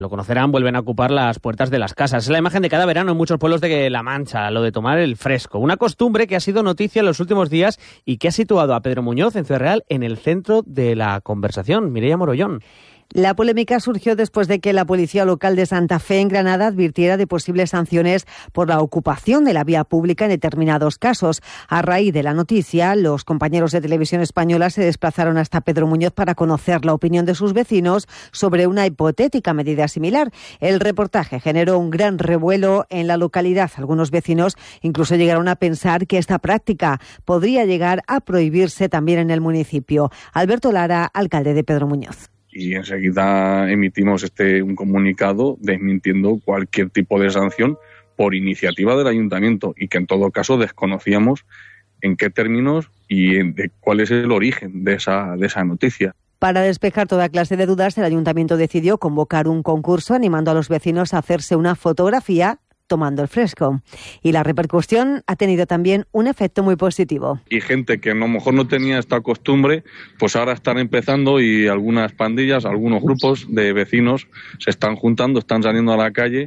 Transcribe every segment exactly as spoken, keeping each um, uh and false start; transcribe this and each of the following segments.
Lo conocerán, vuelven a ocupar las puertas de las casas. Es la imagen de cada verano en muchos pueblos de La Mancha, lo de tomar el fresco. Una costumbre que ha sido noticia en los últimos días y que ha situado a Pedro Muñoz, en Ciudad Real, en el centro de la conversación. Mireia Morollón. La polémica surgió después de que la policía local de Santa Fe, en Granada, advirtiera de posibles sanciones por la ocupación de la vía pública en determinados casos. A raíz de la noticia, los compañeros de Televisión Española se desplazaron hasta Pedro Muñoz para conocer la opinión de sus vecinos sobre una hipotética medida similar. El reportaje generó un gran revuelo en la localidad. Algunos vecinos incluso llegaron a pensar que esta práctica podría llegar a prohibirse también en el municipio. Alberto Lara, alcalde de Pedro Muñoz. Y enseguida emitimos este un comunicado desmintiendo cualquier tipo de sanción por iniciativa del ayuntamiento y que en todo caso desconocíamos en qué términos y en de cuál es el origen de esa, de esa noticia. Para despejar toda clase de dudas, el ayuntamiento decidió convocar un concurso animando a los vecinos a hacerse una fotografía tomando el fresco. Y la repercusión ha tenido también un efecto muy positivo. Y gente que a lo mejor no tenía esta costumbre, pues ahora están empezando y algunas pandillas, algunos grupos de vecinos se están juntando, están saliendo a la calle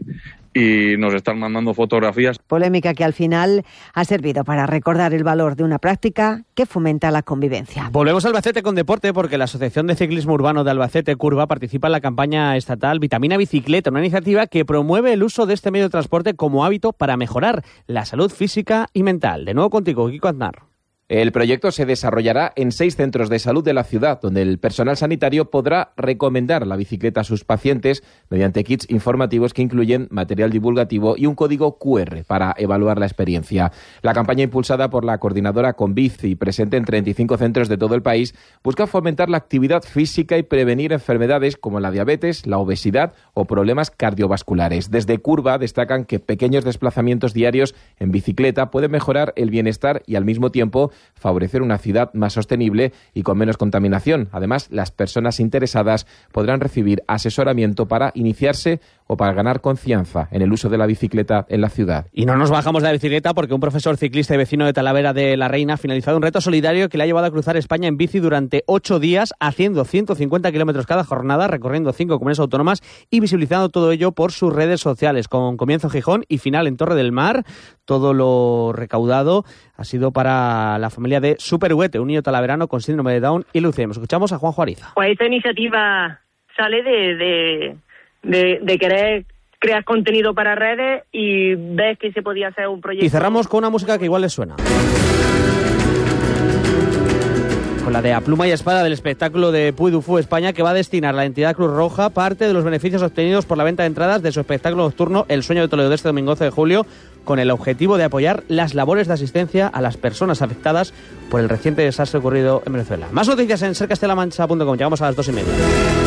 y nos están mandando fotografías. Polémica que al final ha servido para recordar el valor de una práctica que fomenta la convivencia. Volvemos a Albacete con deporte porque la Asociación de Ciclismo Urbano de Albacete, Curva, participa en la campaña estatal Vitamina Bicicleta, una iniciativa que promueve el uso de este medio de transporte como hábito para mejorar la salud física y mental. De nuevo contigo, Kiko Aznar. El proyecto se desarrollará en seis centros de salud de la ciudad, donde el personal sanitario podrá recomendar la bicicleta a sus pacientes mediante kits informativos que incluyen material divulgativo y un código cu erre para evaluar la experiencia. La campaña, impulsada por la coordinadora Conbici, presente en treinta y cinco centros de todo el país, busca fomentar la actividad física y prevenir enfermedades como la diabetes, la obesidad o problemas cardiovasculares. Desde Curva destacan que pequeños desplazamientos diarios en bicicleta pueden mejorar el bienestar y al mismo tiempo favorecer una ciudad más sostenible y con menos contaminación. Además, las personas interesadas podrán recibir asesoramiento para iniciarse o para ganar confianza en el uso de la bicicleta en la ciudad. Y no nos bajamos de la bicicleta porque un profesor ciclista y vecino de Talavera de la Reina ha finalizado un reto solidario que le ha llevado a cruzar España en bici durante ocho días, haciendo ciento cincuenta kilómetros cada jornada, recorriendo cinco comunidades autónomas y visibilizando todo ello por sus redes sociales, con comienzo en Gijón y final en Torre del Mar. Todo lo recaudado ha sido para la familia de Super Huete, un niño talaverano con síndrome de Down y leucemia. Escuchamos a Juanjo Ariza. Pues esta iniciativa sale de, de, de, de querer crear contenido para redes y ves que se podía hacer un proyecto. Y cerramos con una música que igual les suena. Con la de A Pluma y Espada del espectáculo de Puy du Fou España, que va a destinar a la entidad Cruz Roja parte de los beneficios obtenidos por la venta de entradas de su espectáculo nocturno El Sueño de Toledo de este domingo once de julio, con el objetivo de apoyar las labores de asistencia a las personas afectadas por el reciente desastre ocurrido en Venezuela. Más noticias en ser castella la mancha punto com. Llegamos a las dos y media.